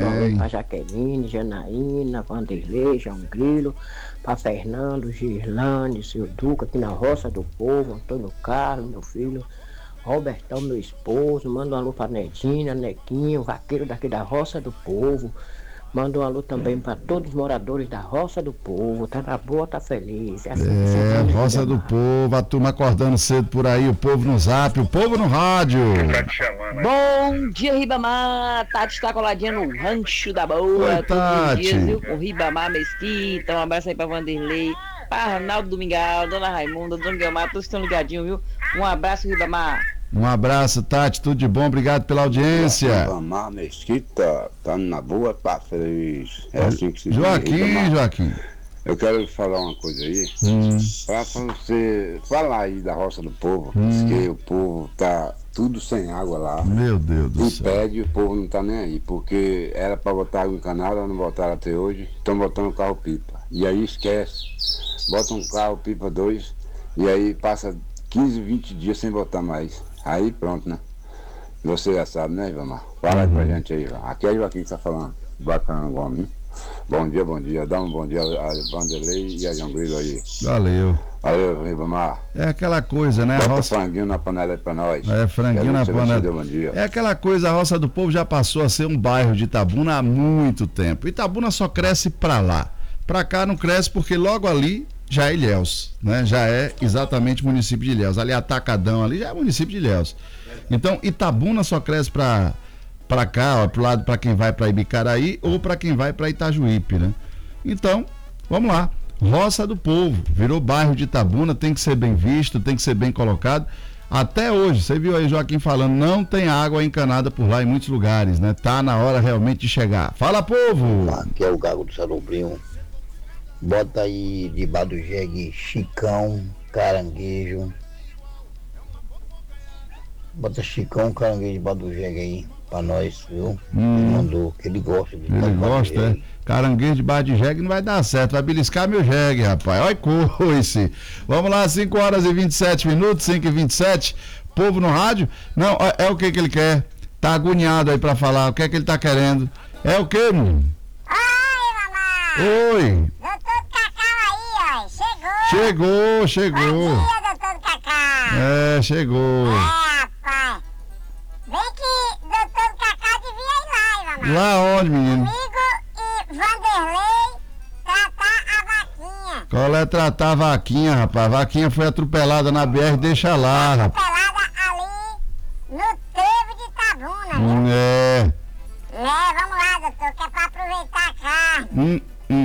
Boa noite pra Jaqueline, Janaína, Vanderlei, João Grilo, pra Fernando, Girlane, seu Duca, aqui na Roça do Povo, Antônio Carlos, meu filho, Robertão, meu esposo, manda um alô pra Nedinha, Nequinho, vaqueiro daqui da Roça do Povo. Manda um alô também para todos os moradores da Roça do Povo. Tá na boa, tá feliz. Roça do Povo, a turma acordando cedo por aí, o povo no zap, o povo no rádio. Bom dia, Ribamar. Tati está coladinha no Rancho da Boa. Oi, todos os dias, Tati. viu? Com Ribamar Mesquita. Um abraço aí pra Vanderlei, pra Ronaldo Domingal, Dona Raimunda, Dona Guilmar, todos estão ligadinhos, viu? Um abraço, Ribamar. Um abraço, Tati, tudo de bom, obrigado pela audiência. Ribamar Mesquita, tá na boa, tá feliz. É assim que se diz. Joaquim. Eu quero falar uma coisa aí. Pra você falar aí da Roça do Povo, que o povo tá tudo sem água lá. Meu Deus do céu. E pede, o povo não tá nem aí, porque era pra botar água encanada, não botaram até hoje, estão botando carro-pipa. E aí esquece, bota um carro-pipa 2, e aí passa 15, 20 dias sem botar mais. Aí pronto, né? Você já sabe, né, Ivamar? Fala aí pra gente aí, Ivan. Aqui é Joaquim que tá falando. Bacana, Gomes. Bom dia. Dá um bom dia a Vanderlei e a João Grilo aí. Valeu, Ivamar. É aquela coisa, né? Bota franguinho na panela aí pra nós. Franguinho na panela. Bom dia. É aquela coisa, a Roça do Povo já passou a ser um bairro de Itabuna há muito tempo. Itabuna só cresce pra lá. Pra cá não cresce porque logo ali já é Ilhéus, né? Já é exatamente município de Ilhéus. Ali Atacadão, ali já é município de Ilhéus. Então Itabuna só cresce pra cá, ó, pro lado para quem vai para Ibicaraí ou para quem vai para Itajuípe, né? Então, vamos lá. Roça do Povo, virou bairro de Itabuna, tem que ser bem visto, tem que ser bem colocado. Até hoje, você viu aí Joaquim falando, não tem água encanada por lá em muitos lugares, né? Tá na hora realmente de chegar. Fala, povo! Aqui é o Gago do Salobrinho. Bota aí debaixo do jegue Chicão, Caranguejo. Bota Chicão, Caranguejo debaixo do jegue aí pra nós, viu? Ele mandou, que ele gosta de Ele gosta, é? Caranguejo debaixo de jegue não vai dar certo, vai beliscar meu jegue, rapaz. Olha coice. Vamos lá, 5 horas e 27 minutos, 5 e 27. Povo no rádio? Não, é o que ele quer. Tá agoniado aí pra falar, o que é que ele tá querendo? É o que, mano? Oi! Doutor Cacau aí, ó, Chegou! Bom dia, doutor Cacau! É, chegou! Rapaz! Vem que doutor Cacau devia ir lá, Ivamar. Lá onde, menino? Comigo e Vanderlei tratar a vaquinha. Qual é tratar a vaquinha, rapaz? A vaquinha foi atropelada na BR, deixa lá, rapaz. Atropelada ali no trevo de Itabuna, viu? É, Vamos lá, doutor, que é pra aproveitar a carne.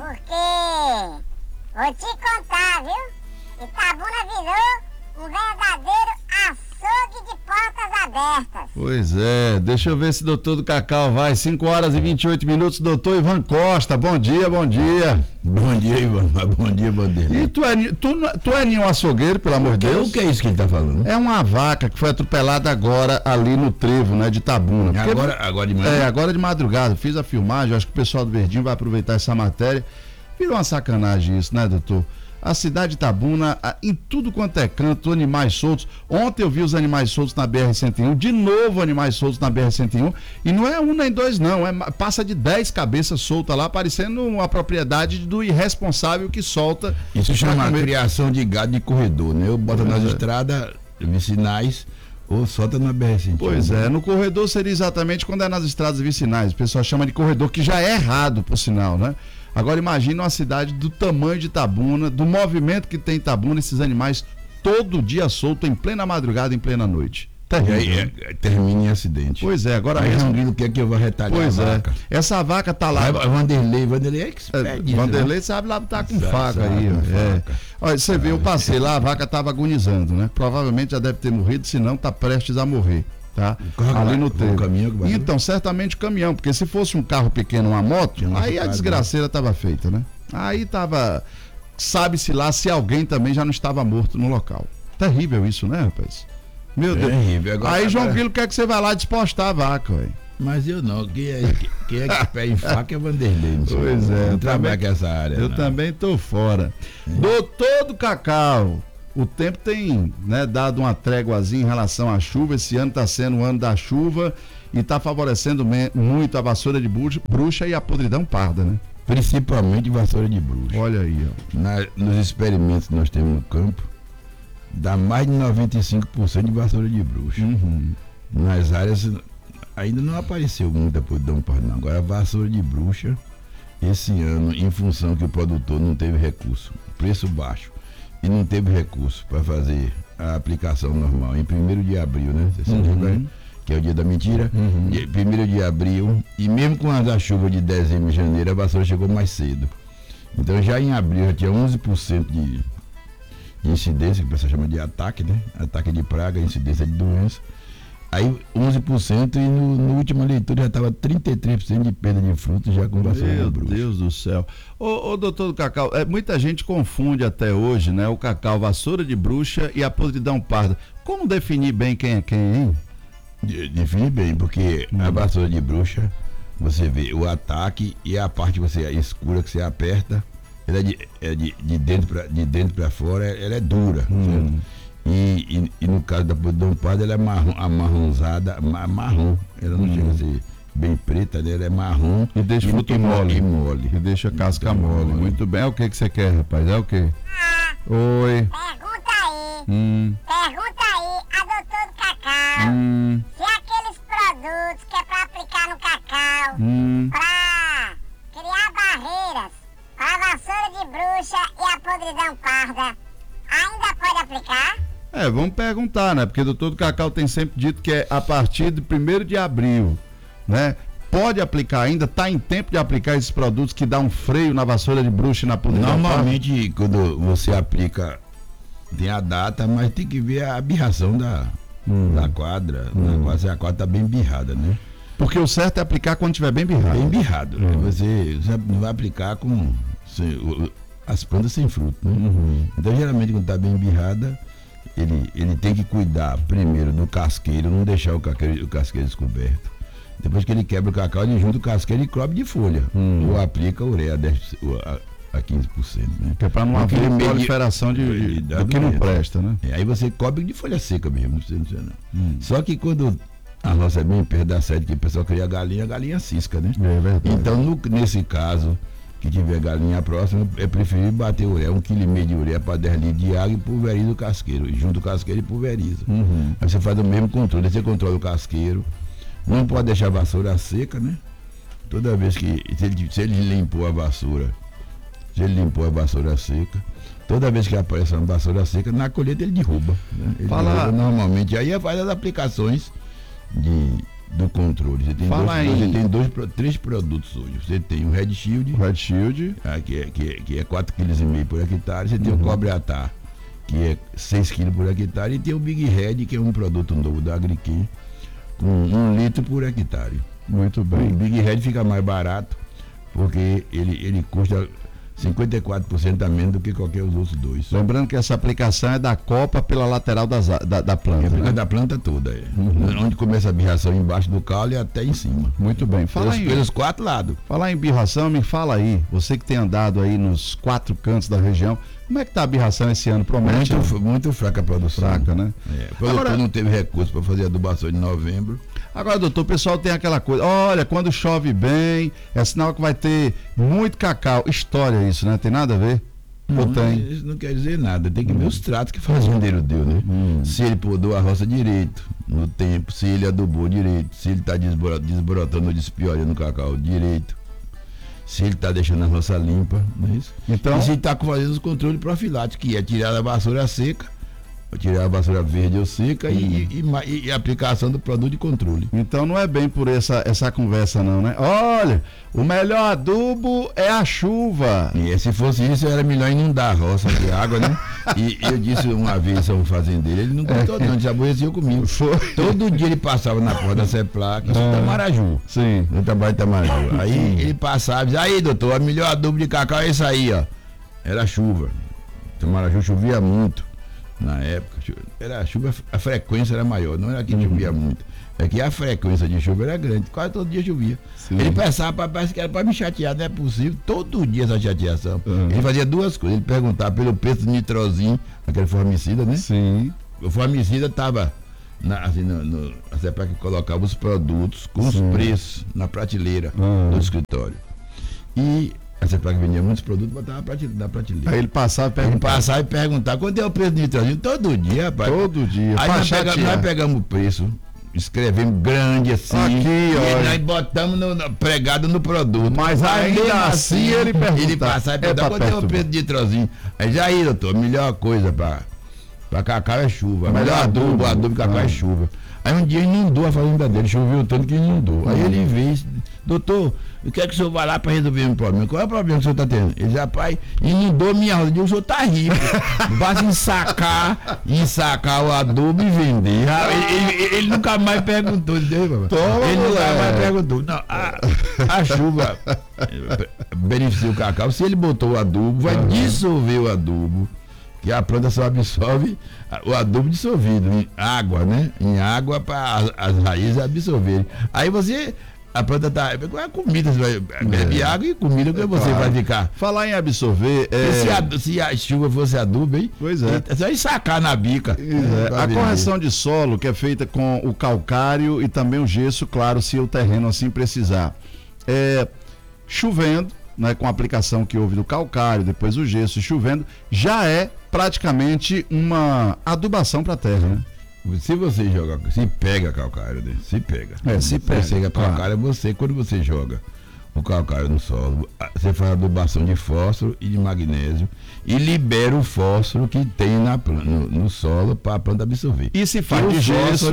Porque, vou te contar, viu? Itabuna virou um verdadeiro açougue de portas abertas. Pois é, deixa eu ver se o doutor do Cacau vai. 5 horas e 28 minutos, doutor Ivan Costa. Bom dia. Bom dia, Ivan. Bom dia, Bandeira. E tu é nenhum açougueiro, pelo amor de Deus? O que é isso que ele tá falando? É uma vaca que foi atropelada agora ali no trevo, né, de Itabuna. Agora de manhã? É, agora de madrugada. Fiz a filmagem, acho que o pessoal do Verdinho vai aproveitar essa matéria. Virou uma sacanagem isso, né, doutor? A cidade de Itabuna, em tudo quanto é canto, animais soltos. Ontem eu vi os animais soltos na BR-101, de novo animais soltos na BR-101, e não é um nem dois não, passa de 10 cabeças soltas lá, parecendo uma propriedade do irresponsável que solta. Isso chama criação de gado de corredor, né? Eu boto nas estradas vicinais ou solta na BR-101. Pois é, no corredor seria exatamente quando é nas estradas vicinais, o pessoal chama de corredor, que já é errado, por sinal, né? Agora imagina uma cidade do tamanho de Itabuna, do movimento que tem Itabuna, esses animais todo dia solto, em plena madrugada, em plena noite. Terrível. E aí termina em acidente. Pois é, agora aí João Grilo quer que eu vou retalhar pois a vaca. Essa vaca tá lá. Vanderlei é expert. Vanderlei sabe lá, tá com faca aí. Olha, você vê, eu passei lá, a vaca tava agonizando, né? Provavelmente já deve ter morrido, senão tá prestes a morrer. Tá? Ali no trevo. Então, certamente o caminhão, porque se fosse um carro pequeno, uma moto, aí a desgraceira tava feita, né? Aí tava, sabe-se lá se alguém também já não estava morto no local. Terrível isso, né, rapaz? Meu Deus. Agora, aí João Grilo quer que você vá lá despostar a vaca, ué. Mas eu não, quem é que pé em faca é Vanderlei. Pois é, não trabalha com essa área. Eu também tô fora. Doutor do Cacau, o tempo tem, né, dado uma tréguazinha em relação à chuva. Esse ano está sendo o ano da chuva e está favorecendo muito a vassoura de bruxa e a podridão parda, né? Principalmente vassoura de bruxa. Olha aí, ó. Nos experimentos que nós temos no campo, dá mais de 95% de vassoura de bruxa. Nas áreas ainda não apareceu muita podridão parda, não. Agora a vassoura de bruxa, esse ano, em função que o produtor não teve recurso, preço baixo, e não teve recurso para fazer a aplicação normal em 1º de abril, né? Você lembra? Que é o dia da mentira. 1º de abril, e mesmo com a chuva de dezembro e janeiro, a vassoura chegou mais cedo. Então já em abril já tinha 11% de incidência, que o pessoal chama de ataque, né? Ataque de praga, incidência de doença. Aí 11% e no última leitura já estava 33% de perda de frutos já com vassoura de bruxa. Meu Deus do céu. Ô doutor do cacau, muita gente confunde até hoje, né? O cacau vassoura de bruxa e a podridão parda. Como definir bem quem é quem, hein? Definir bem, porque a vassoura de bruxa, você vê o ataque e a parte escura que você aperta, ela de dentro para fora, ela é dura. E no caso da podridão parda, ela é amarronzada, marrom. Ela não chega a ser bem preta, né? Ela é marrom e deixa fruto mole. E deixa casca mole. Muito bem. É o que você quer, rapaz? É o quê? Oi. Pergunta aí a doutor do cacau se aqueles produtos que é pra aplicar no cacau pra criar barreiras para a vassoura de bruxa e a podridão parda ainda pode aplicar? Vamos perguntar, né? Porque o doutor do cacau tem sempre dito que é a partir de 1º de abril, né? Pode aplicar ainda? Está em tempo de aplicar esses produtos que dá um freio na vassoura de bruxa e na podridão parda? Normalmente, quando você aplica, tem a data, mas tem que ver a birração da quadra. Se a quadra está bem birrada, né? Porque o certo é aplicar quando estiver bem birrado. Bem birrado. Você não vai aplicar com as plantas sem fruto, né? Então, geralmente, quando está bem birrada, ele tem que cuidar primeiro do casqueiro, não deixar o casqueiro descoberto. Depois que ele quebra o cacau, ele junta o casqueiro e cobre de folha. Ou aplica ureia a 15%, né? Que é para não haver proliferação do que não presta, né? Aí você cobre de folha seca mesmo, não. Só que quando a roça é bem perto da sede, que o pessoal cria a galinha cisca, né? É verdade. Então, nesse caso, que tiver galinha próxima, é preferível bater ureia, 1,5 kg de ureia para 10 litros de água e pulveriza o casqueiro. Junto o casqueiro e pulveriza. Aí você faz o mesmo controle, você controla o casqueiro. Não pode deixar a vassoura seca, né? Toda vez que, se ele limpou a vassoura seca, toda vez que aparece uma vassoura seca, na colheita ele derruba, né? Ele derruba normalmente. Aí faz as aplicações do controle. Você tem 3 produtos hoje. Você tem o Red Shield, que é 4,5 kg por hectare. Você tem o Cobre Atar, que é 6 kg por hectare. E tem o Big Red, que é um produto novo da Agriquim, com 1 litro por hectare. Muito bem. O Big Red fica mais barato, porque ele custa 54% a menos do que qualquer dos outros dois. Lembrando que essa aplicação é da copa pela lateral da planta. É né? Da planta toda, onde começa a birração embaixo do caule e até em cima. Muito bem. Pelos 4 lados. Falar em birração, me fala aí, você que tem andado aí nos 4 cantos da região, como é que tá a birração esse ano? Promete? Muito fraca a produção. Fraca, né? O produtor não teve recurso para fazer adubação de novembro. Agora, doutor, o pessoal tem aquela coisa, olha, quando chove bem, é sinal que vai ter muito cacau. História isso, né? Tem nada a ver? Não, isso não quer dizer nada. Tem que ver os tratos que o fazendeiro deu, né? Se ele podou a roça direito, no tempo, se ele adubou direito, se ele está desbrotando ou despiolhando o cacau direito, se ele está deixando a roça limpa, não é isso? Então, e se ele está fazendo os controles profiláticos, que é tirar a vassoura seca, tirar a vassoura verde ou seca e a aplicação do produto de controle. Então não é bem por essa conversa não, né? Olha, o melhor adubo é a chuva. E se fosse isso, era melhor inundar a roça de água, né? E eu disse uma vez a um fazendeiro, ele não gostou não, ele aborreceu comigo. Todo dia ele passava na porta da CEPLAC, isso é Tamaraju. Sim. No trabalho de Tamaraju. Aí ele passava e dizia, aí doutor, o melhor adubo de cacau é isso aí, ó. Era chuva. Tamaraju chovia muito. Na época, era a chuva, a frequência era maior, não era que chovia muito. É que a frequência de chuva era grande, quase todo dia chovia. Sim. Ele pensava, parece que era para me chatear, não é possível, todo dia essa chateação. Ele fazia 2 coisas, ele perguntava pelo preço do nitrozinho, aquele formicida, né? Sim. O formicida a CEPAC colocava os produtos com os preços na prateleira do escritório. E a CEPAC vendia muitos produtos, botava na prateleira. Aí ele passava e perguntava quanto é o preço do nitrogênio? Todo dia, rapaz. Todo dia. Aí nós pegamos o preço, escrevemos grande assim. Aqui, ó. E nós botamos pregado no produto. Mas ainda assim ele pergunta. Ele passava e perguntava quanto é o preço do nitrogênio. Aí já aí, doutor, a melhor coisa pra cacau é chuva. Melhor adubo cacau é chuva. Aí um dia inundou a fazenda dele, choveu tanto que inundou. Aí ele veio, doutor, eu quero que o senhor vá lá para resolver um problema. Qual é o problema que o senhor está tendo? Ele disse, rapaz, inundou minha roda. O senhor tá rico. Basta ensacar o adubo e vender. Ele nunca mais perguntou. Ele nunca mais perguntou. Não, a chuva beneficia o cacau. Se ele botou o adubo, vai dissolver o adubo. Que a planta só absorve o adubo dissolvido em água, né? Em água para as raízes absorverem. Aí a planta tá. É comida, você vai beber água e comida que você vai ficar. Falar em absorver. Se a chuva fosse adubo, hein? Pois é. É só sacar na bica. A correção de solo, que é feita com o calcário e também o gesso, claro, se o terreno assim precisar. Chovendo, né, com a aplicação que houve do calcário, depois o gesso, chovendo, já é praticamente uma adubação para a terra, né? Se você joga, se pega calcário, né? Se pega. Se pega calcário, quando você joga o calcário no solo, você faz adubação de fósforo e de magnésio e libera o fósforo que tem no solo para a planta absorver. E se faz de gesso?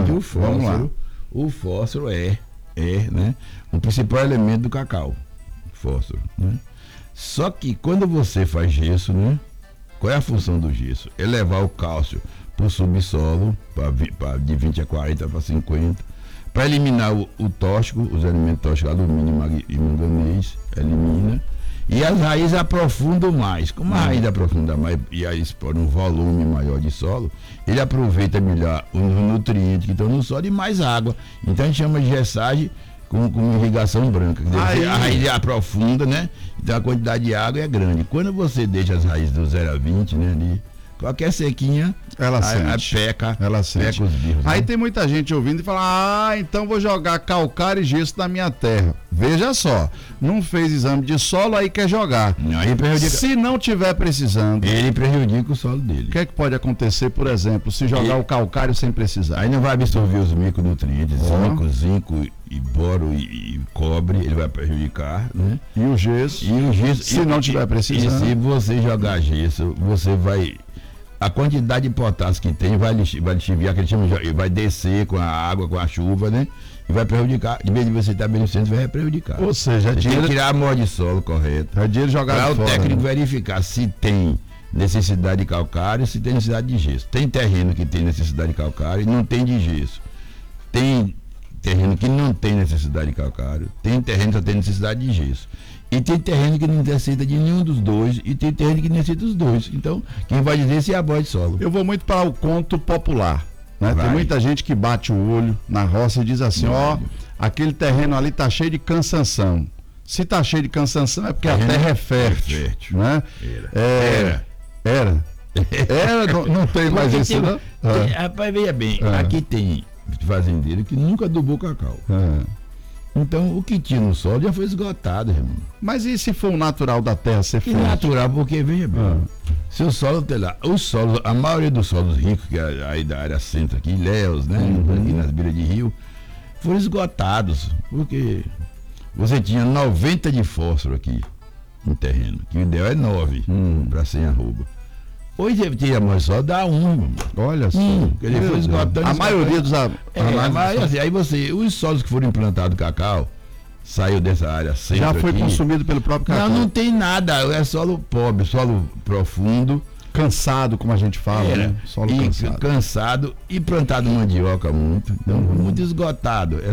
O fósforo é, né, o principal elemento do cacau. Fósforo, né? Só que quando você faz gesso, né? Qual é a função do gesso? É levar o cálcio para o subsolo, de 20 a 40 para 50, para eliminar o tóxico, os elementos tóxicos, alumínio e manganês, elimina, e as raízes aprofundam mais. Como a raiz aprofunda mais e aí expõe um volume maior de solo, ele aproveita melhor os nutrientes que estão no solo e mais água. Então a gente chama de gessagem com irrigação branca. A raiz aprofunda, né? Então a quantidade de água é grande. Quando você deixa as raízes do 0 a 20, né? Ali, qualquer sequinha, ela peca os birros. Aí tem muita gente ouvindo e fala, então vou jogar calcário e gesso na minha terra. Veja só, não fez exame de solo, aí quer jogar. Aí prejudica. Se não tiver precisando, ele prejudica o solo dele. O que é que pode acontecer, por exemplo, se jogar o calcário sem precisar? Aí não vai absorver os micronutrientes, zinco e boro e cobre, ele vai prejudicar, né? E o gesso, se não tiver precisando. E se você jogar gesso, você vai... A quantidade de potássio que tem vai lixiviar, que ele chama, vai descer com a água, com a chuva, né? E vai prejudicar. De vez de você estar beneficiando, vai prejudicar. Ou seja, tem que tirar a amor de solo correto. É dinheiro jogado para o técnico né? verificar se tem necessidade de calcário, se tem necessidade de gesso. Tem terreno que tem necessidade de calcário e não tem de gesso. Tem terreno que não tem necessidade de calcário. Tem terreno que só tem necessidade de gesso. E tem terreno que não necessita de nenhum dos dois, e tem terreno que necessita dos dois. Então, quem vai dizer se é a boa de solo? Eu vou muito para o conto popular, né? Tem muita gente que bate o olho na roça e diz assim, aquele terreno ali tá cheio de cansanção. Se tá cheio de cansanção é porque a terra é fértil, né? Era, não tem mais isso, não? Rapaz, veja bem, aqui tem fazendeiro que nunca adubou cacau. Então, o que tinha no solo já foi esgotado, irmão. Mas e se for o natural da terra ser fértil? Natural, porque, veja bem, se o solo tem lá, a maioria dos solos ricos, que é aí da área centro aqui, Ilhéus, né, aqui nas beiras de rio, foram esgotados, porque você tinha 90 de fósforo aqui no terreno, que o ideal é 9 para 100 arroba. Hoje você tira mais só, dá 1, irmão. Olha só. Ele foi esgotando. A maioria dos aí os solos que foram implantados cacau, saiu dessa área centro já foi aqui, consumido pelo próprio cacau. Não tem nada, é solo pobre, solo profundo. Cansado, como a gente fala, né? Solo cansado e plantado mandioca muito, então muito esgotado.